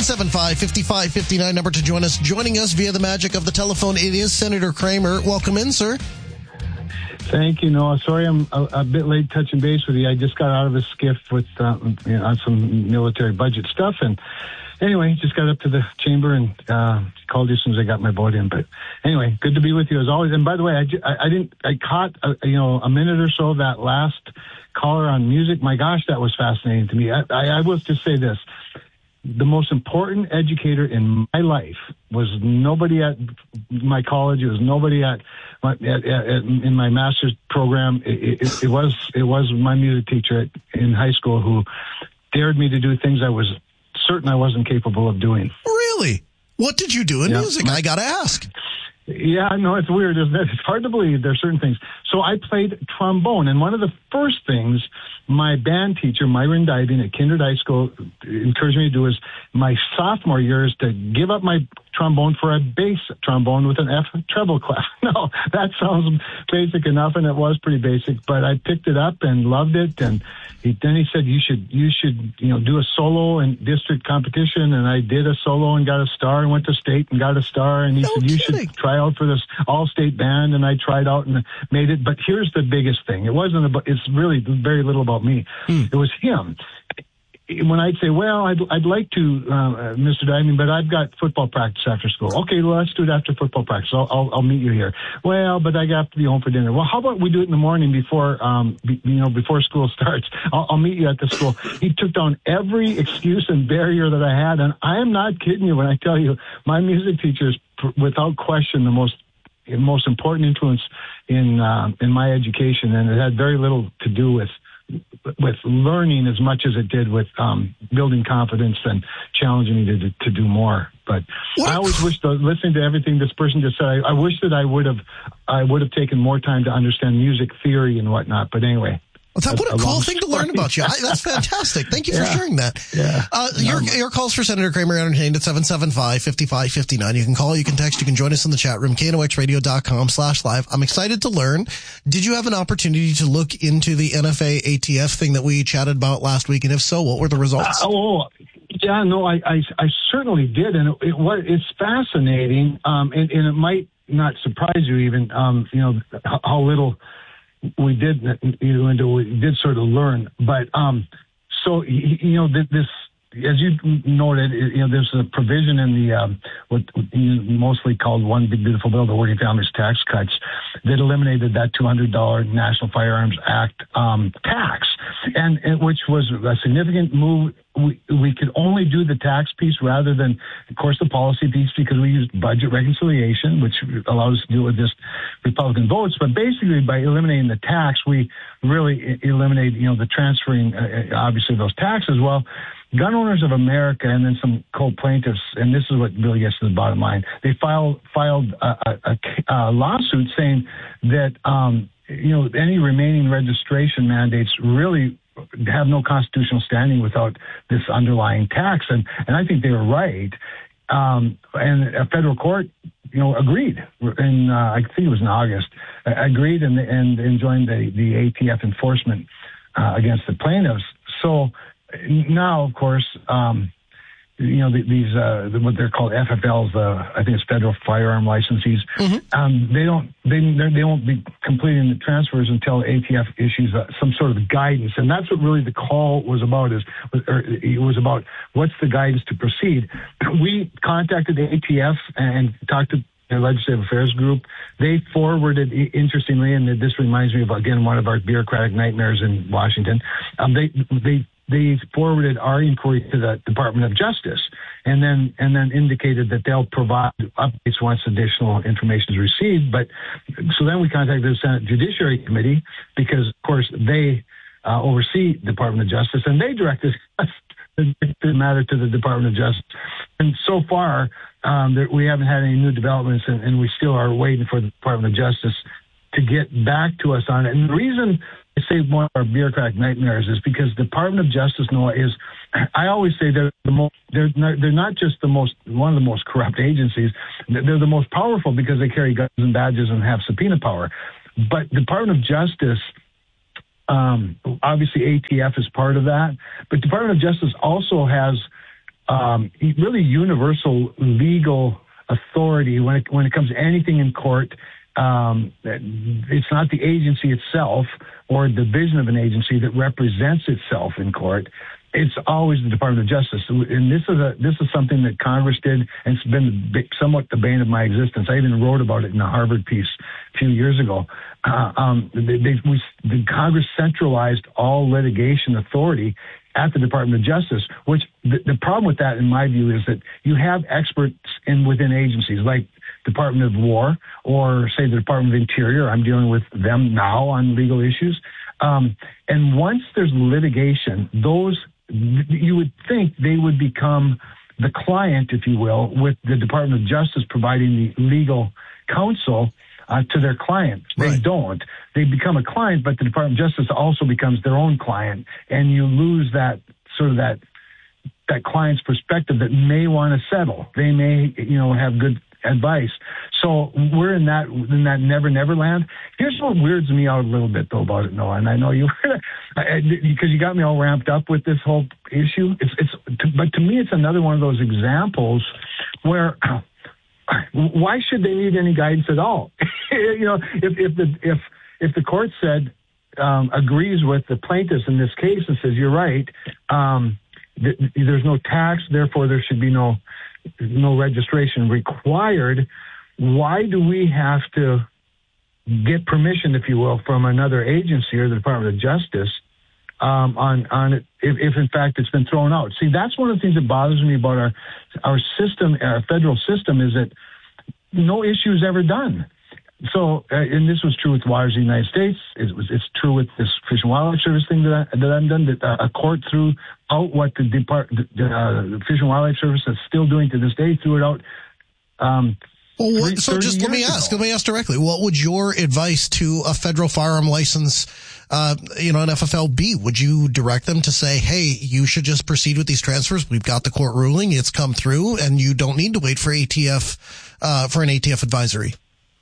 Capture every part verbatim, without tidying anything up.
seven five, five five five nine, number to join us. Joining us via the magic of the telephone, it is Senator Kramer. Welcome in, sir. Thank you, Noah. Sorry I'm a, a bit late touching base with you. I just got out of a skiff with uh, you know, on some military budget stuff, and anyway, just got up to the chamber and uh, called you as soon as I got my boat in. But anyway, good to be with you as always. And by the way, I, I, I didn't. I caught a, you know a minute or so of that last caller on music. My gosh, that was fascinating to me. I, I, I will just say this. The most important educator in my life was nobody at my college. It was nobody at, my, at, at in my master's program. It, it, it was it was my music teacher at, in high school who dared me to do things I was certain I wasn't capable of doing. Really? What did you do in yeah, music? my, I got to ask. Yeah, no, it's weird, isn't it? It's hard to believe there are certain things. So I played trombone, and one of the first things my band teacher, Myron Dybing at Kindred High School, encouraged me to do was my sophomore year is to give up my trombone for a bass trombone with an F treble clef. No, that sounds basic enough, and it was pretty basic, but I picked it up and loved it, and he, then he said, you should, you should, you know, do a solo in district competition, and I did a solo and got a star, and went to state and got a star, and he no said, you kidding. should try out for this all-state band, and I tried out and made it, but here's the biggest thing. It wasn't about, it's really very little about me. Hmm. It was him. When I'd say, well, I'd, I'd like to, uh, Mister Diamond, but I've got football practice after school. Okay, well, let's do it after football practice. I'll, I'll, I'll meet you here. Well, but I got to be home for dinner. Well, how about we do it in the morning before, um, be, you know, before school starts? I'll, I'll meet you at the school. He took down every excuse and barrier that I had, and I am not kidding you when I tell you, my music teacher is, without question, the most most important influence in uh, in my education, and it had very little to do with with learning as much as it did with um, building confidence and challenging me to to do more. But what? I always wish, though, listening to everything this person just said, I, I wish that I would have I would have taken more time to understand music theory and whatnot. But anyway. Well, that, what a, a cool thing to learn about you. I, that's fantastic. Thank you yeah. for sharing that. Yeah. Uh, your, your calls for Senator Kramer are entertained at seven seven five, five five five nine. You can call, you can text, you can join us in the chat room, K N O X radio dot com slash live. I'm excited to learn. Did you have an opportunity to look into the N F A A T F thing that we chatted about last week? And if so, what were the results? Uh, oh, yeah, no, I, I, I certainly did. And it, it, what, it's fascinating. Um, and, and it might not surprise you even, um, you know, how, how little we did, you know, we did sort of learn, but um, so you know, this, as you noted, you know, there's a provision in the um, what you mostly called One Big Beautiful Bill, the Working Families Tax Cuts, that eliminated that two hundred dollars National Firearms Act um, tax, and, and which was a significant move. We, we could only do the tax piece rather than, of course, the policy piece, because we used budget reconciliation, which allows us to deal with just Republican votes. But basically, by eliminating the tax, we really eliminate, you know, the transferring, uh, obviously, those taxes. Well, Gun Owners of America and then some co-plaintiffs, and this is what really gets to the bottom line, they filed, filed a, a, a lawsuit saying that, um, you know, any remaining registration mandates really have no constitutional standing without this underlying tax. And, and I think they were right. Um, and a federal court, you know, agreed in, uh, I think it was in August, uh, agreed and, and, and joined the, the A T F enforcement uh, against the plaintiffs. So now, of course, um, you know, the, these, uh, what they're called F F Ls, uh, I think it's federal firearm licensees. Mm-hmm. Um, they don't, they, they won't be completing the transfers until A T F issues uh, some sort of guidance. And that's what really the call was about is, or it was about what's the guidance to proceed. We contacted the A T F and talked to the Legislative Affairs Group. They forwarded, interestingly, and this reminds me of, again, one of our bureaucratic nightmares in Washington. Um, they, they, They forwarded our inquiry to the Department of Justice, and then and then indicated that they'll provide updates once additional information is received. But so then we contacted the Senate Judiciary Committee because, of course, they uh, oversee the Department of Justice, and they directed us the matter to the Department of Justice. And so far, um, there, we haven't had any new developments, and, and we still are waiting for the Department of Justice to get back to us on it. And the reason I say one of our bureaucratic nightmares is because the Department of Justice, Noah, is, I always say they're the most, they're not, they're not just the most, one of the most corrupt agencies. They're the most powerful because they carry guns and badges and have subpoena power. But the Department of Justice, um, obviously A T F is part of that, but Department of Justice also has um, really universal legal authority when it, when it comes to anything in court. Um, it's not the agency itself or division of an agency that represents itself in court. It's always the Department of Justice, and this is a this is something that Congress did, and it's been somewhat the bane of my existence. I even wrote about it in a Harvard piece a few years ago. Uh, um, they, they, we, the Congress centralized all litigation authority at the Department of Justice, which the, the problem with that, in my view, is that you have experts in within agencies like Department of War or, say, the Department of Interior. I'm dealing with them now on legal issues. Um, and once there's litigation, those, you would think they would become the client, if you will, with the Department of Justice providing the legal counsel uh, to their client. They right. don't. They become a client, but the Department of Justice also becomes their own client, and you lose that sort of that that client's perspective that may want to settle. They may, you know, have good advice. So we're in that in that never never land. Here's what weirds me out a little bit though about it, Noah, and I know you because you got me all ramped up with this whole issue. It's it's but to me it's another one of those examples where why should they need any guidance at all? you know, if if the if if the court said um, agrees with the plaintiffs in this case and says you're right, um, th- there's no tax, therefore there should be no. no registration required, why do we have to get permission, if you will, from another agency or the Department of Justice um, on on it, if, if in fact it's been thrown out? See, that's one of the things that bothers me about our our system, our federal system, is that no issue is ever done. So, uh, and this was true with Waters of the United States. It was, it's true with this Fish and Wildlife Service thing that, I, that I've done, that uh, a court threw out what the, Depart, the uh, Fish and Wildlife Service is still doing to this day, threw it out. Um, well, what, so just let me ask, ago. let me ask directly, what would your advice to a federal firearm license, uh, you know, an F F L be? Would you direct them to say, hey, you should just proceed with these transfers? We've got the court ruling. It's come through and you don't need to wait for A T F, uh, for an A T F advisory.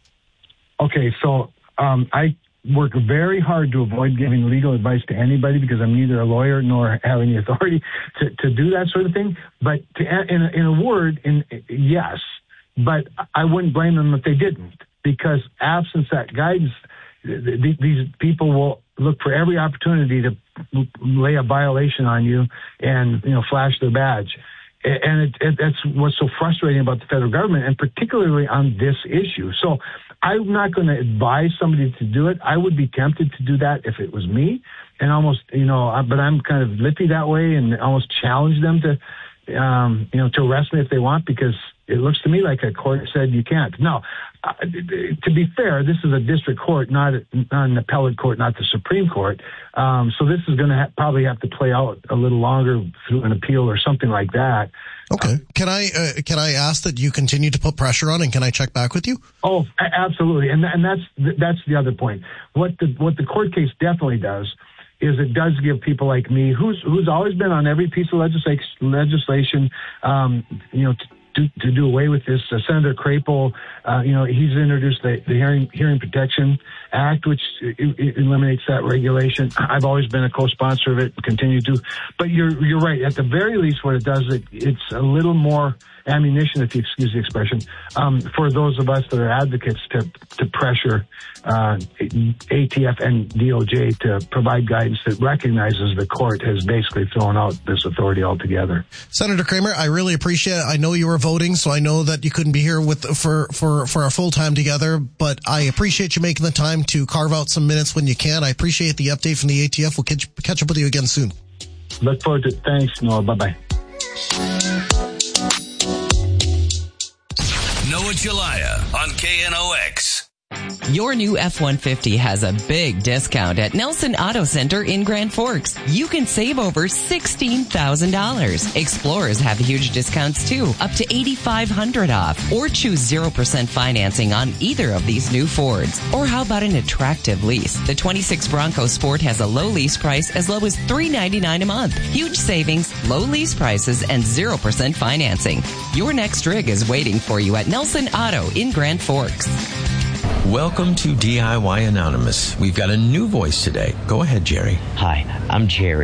Okay, so um, I work very hard to avoid giving legal advice to anybody because I'm neither a lawyer nor have any authority to, to do that sort of thing. But to, in, a, in a word, in, yes, but I wouldn't blame them if they didn't, because absence that guidance, th- these people will look for every opportunity to lay a violation on you and, you know, flash their badge. And it, it, that's what's so frustrating about the federal government, and particularly on this issue. So I'm not going to advise somebody to do it. I would be tempted to do that if it was me, and almost, you know, but I'm kind of lippy that way and almost challenge them to, um, you know, to arrest me if they want, because it looks to me like a court said you can't. Now, uh, to be fair, this is a district court, not, a, not an appellate court, not the Supreme Court. Um, so this is going to ha- probably have to play out a little longer through an appeal or something like that. Okay. Can I uh, can I ask that you continue to put pressure on, and can I check back with you? Oh, absolutely, and and that's that's the other point. What the what the court case definitely does is it does give people like me, who's who's always been on every piece of legislation, legislation, um, you know. To, To, to do away with this, uh, Senator Crapo, uh, you know, he's introduced the, the Hearing Hearing Protection Act, which it, it eliminates that regulation. I've always been a co-sponsor of it, and continue to. But you're you're right. At the very least, what it does, it it's a little more ammunition, if you excuse the expression, um, for those of us that are advocates to to pressure uh, A T F and D O J to provide guidance that recognizes the court has basically thrown out this authority altogether. Senator Kramer, I really appreciate it. I know you were voting, so I know that you couldn't be here with for for for our full time together, but I appreciate you making the time to carve out some minutes when you can. I appreciate the update from the A T F. We'll catch, catch up with you again soon. Look forward to it. Thanks, Noah. Bye-bye. Noah Jalaya on K N O X. Your new F one fifty has a big discount at Nelson Auto Center in Grand Forks. You can save over sixteen thousand dollars. Explorers have huge discounts too, up to eight thousand five hundred dollars off. Or choose zero percent financing on either of these new Fords. Or how about an attractive lease? The twenty-six Bronco Sport has a low lease price as low as three hundred ninety-nine dollars a month. Huge savings, low lease prices, and zero percent financing. Your next rig is waiting for you at Nelson Auto in Grand Forks. Welcome to D I Y Anonymous. We've got a new voice today. Go ahead, Jerry. Hi, I'm Jerry.